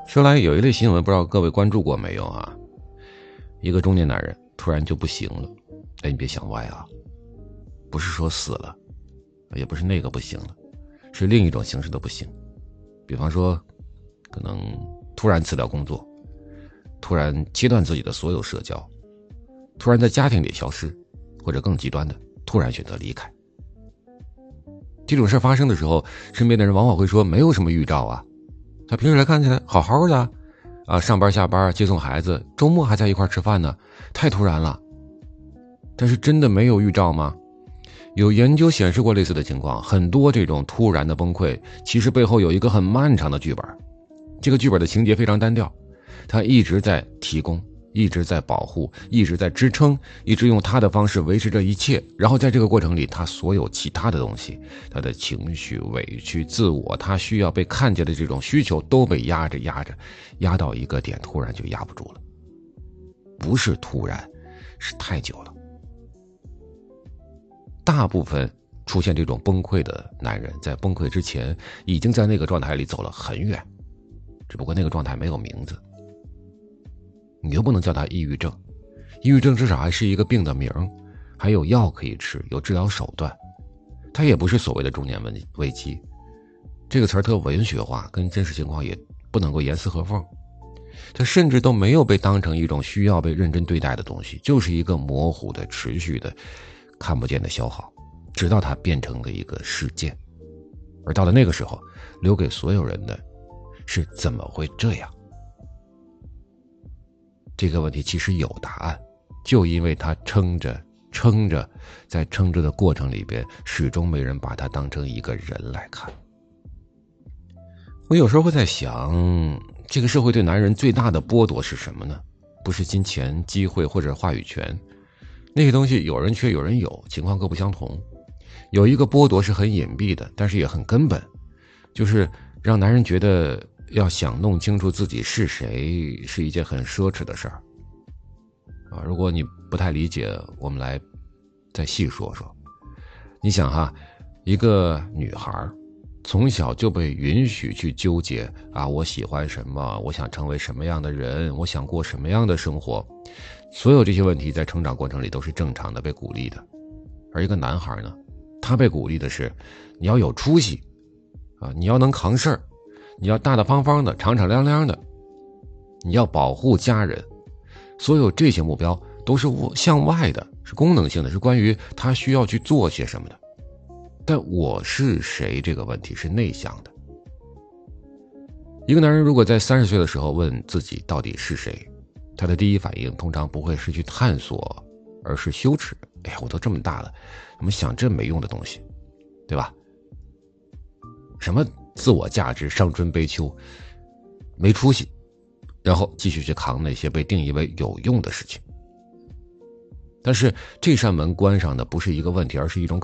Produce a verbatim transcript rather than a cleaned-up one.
说来有一类新闻，不知道各位关注过没有啊？一个中年男人突然就不行了，哎，你别想歪啊，不是说死了，也不是那个不行了，是另一种形式的不行。比方说，可能突然辞掉工作，突然切断自己的所有社交，突然在家庭里消失，或者更极端的，突然选择离开。这种事发生的时候，身边的人往往会说没有什么预兆啊，他平时来看起来好好的啊，上班下班接送孩子，周末还在一块吃饭呢，太突然了。但是真的没有预兆吗？有研究显示过类似的情况，很多这种突然的崩溃其实背后有一个很漫长的剧本。这个剧本的情节非常单调，他一直在提供，一直在保护，一直在支撑，一直用他的方式维持着一切。然后在这个过程里，他所有其他的东西，他的情绪、委屈、自我，他需要被看见的这种需求都被压着压着，压到一个点，突然就压不住了。不是突然，是太久了。大部分出现这种崩溃的男人，在崩溃之前已经在那个状态里走了很远，只不过那个状态没有名字。你又不能叫他抑郁症，抑郁症至少还是一个病的名，还有药可以吃，有治疗手段。它也不是所谓的中年危机，这个词儿特文学化，跟真实情况也不能够严丝合缝。它甚至都没有被当成一种需要被认真对待的东西，就是一个模糊的、持续的、看不见的消耗，直到它变成了一个事件。而到了那个时候，留给所有人的是怎么会这样？这个问题其实有答案，就因为他撑着撑着，在撑着的过程里边，始终没人把他当成一个人来看。我有时候会在想，这个社会对男人最大的剥夺是什么呢？不是金钱、机会或者话语权，那些东西有人缺有人有，情况各不相同。有一个剥夺是很隐蔽的，但是也很根本，就是让男人觉得要想弄清楚自己是谁是一件很奢侈的事儿啊。如果你不太理解，我们来再细说说。你想哈，一个女孩从小就被允许去纠结啊，我喜欢什么，我想成为什么样的人，我想过什么样的生活，所有这些问题在成长过程里都是正常的，被鼓励的。而一个男孩呢，他被鼓励的是你要有出息啊，你要能扛事儿，你要大大方方的，敞敞亮亮的，你要保护家人。所有这些目标都是向外的，是功能性的，是关于他需要去做些什么的。但我是谁这个问题是内向的。一个男人如果在三十岁的时候问自己到底是谁，他的第一反应通常不会是去探索，而是羞耻。哎呀，我都这么大了，怎么想这没用的东西，对吧？什么自我价值、伤春悲秋，没出息，然后继续去扛那些被定义为有用的事情。但是这扇门关上的不是一个问题，而是一种